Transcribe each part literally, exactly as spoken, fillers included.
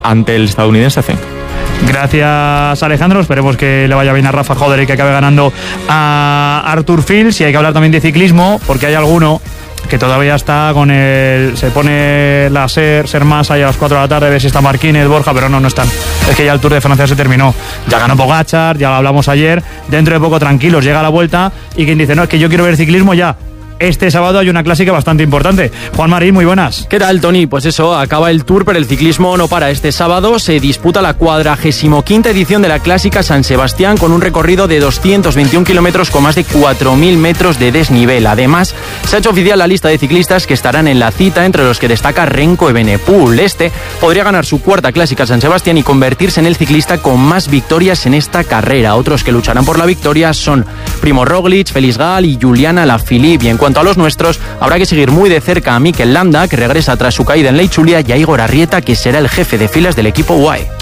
ante el estadounidense Zeng. Gracias, Alejandro. Esperemos que le vaya bien a Rafa Joder y que acabe ganando a Arthur Fields. Y hay que hablar también de ciclismo, porque hay alguno que todavía está con el... Se pone la Ser, Ser Más ahí a las cuatro de la tarde, a ver si está Marquínez, Borja, pero no, no están. Es que ya el Tour de Francia se terminó. Ya ganó Pogačar, ya lo hablamos ayer. Dentro de poco, tranquilos, llega la vuelta. Y quien dice, no, es que yo quiero ver ciclismo ya. Este sábado hay una clásica bastante importante. Juan Marín, muy buenas. ¿Qué tal, Tony? Pues eso, acaba el Tour, pero el ciclismo no para. Este sábado se disputa la cuadragésimo quinta edición de la Clásica San Sebastián, con un recorrido de doscientos veintiún kilómetros con más de cuatro mil metros de desnivel. Además, se ha hecho oficial la lista de ciclistas que estarán en la cita, entre los que destaca Renko Evenepoel. Este podría ganar su cuarta Clásica San Sebastián y convertirse en el ciclista con más victorias en esta carrera. Otros que lucharán por la victoria son Primo Roglic, Felix Gall y Julian Alaphilippe. Y en cuanto a los nuestros, habrá que seguir muy de cerca a Mikel Landa, que regresa tras su caída en Leichulia, y a Igor Arrieta, que será el jefe de filas del equipo U A E.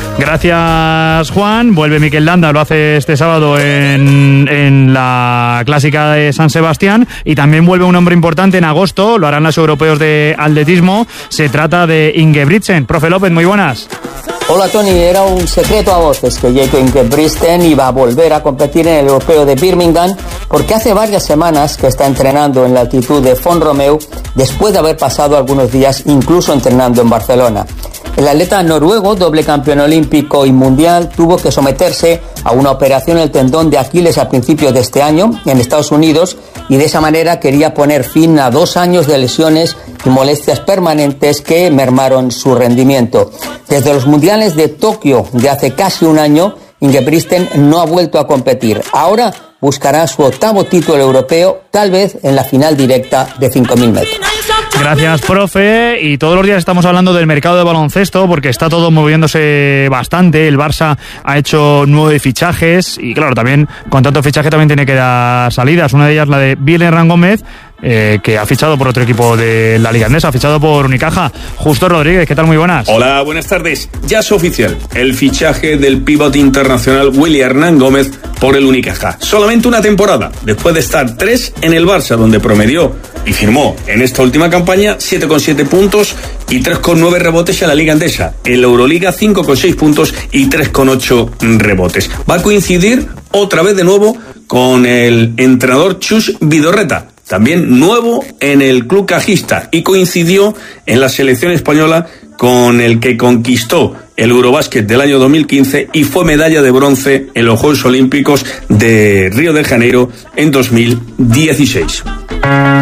Gracias, Juan. Vuelve Mikel Landa, lo hace este sábado en, en la Clásica de San Sebastián, y también vuelve un hombre importante en agosto, lo harán los europeos de atletismo. Se trata de Ingebrigtsen. Profe López, muy buenas. Hola, Tony. Era un secreto a voces que Jaco Ingebrigtsen iba a volver a competir en el europeo de Birmingham, porque hace varias semanas que está entrenando en la altitud de Font Romeu, después de haber pasado algunos días incluso entrenando en Barcelona. El atleta noruego, doble campeón olímpico y mundial, tuvo que someterse a una operación en el tendón de Aquiles a principios de este año en Estados Unidos, y de esa manera quería poner fin a dos años de lesiones y molestias permanentes que mermaron su rendimiento. Desde los mundiales de Tokio de hace casi un año, Ingebrigtsen no ha vuelto a competir. Ahora buscará su octavo título europeo, tal vez en la final directa de cinco mil metros. Gracias, profe. Y todos los días estamos hablando del mercado de baloncesto, porque está todo moviéndose bastante. El Barça ha hecho nueve fichajes y, claro, también con tanto fichaje también tiene que dar salidas. Una de ellas la de Biel Hernán Gómez, eh, que ha fichado por otro equipo de la Liga Andesa, ha fichado por Unicaja. Justo Rodríguez, ¿qué tal? Muy buenas. Hola, buenas tardes. Ya es oficial el fichaje del pívot internacional Willy Hernán Gómez por el Unicaja. Solamente una temporada, después de estar tres en el Barça, donde promedió y firmó en esta última campaña siete coma siete puntos y tres coma nueve rebotes en la Liga Andesa. En la Euroliga cinco coma seis puntos y tres coma ocho rebotes. Va a coincidir otra vez de nuevo con el entrenador Chus Vidorreta, también nuevo en el club cajista, y coincidió en la selección española con el que conquistó el Eurobásquet del año dos mil quince y fue medalla de bronce en los Juegos Olímpicos de Río de Janeiro en dos mil dieciséis.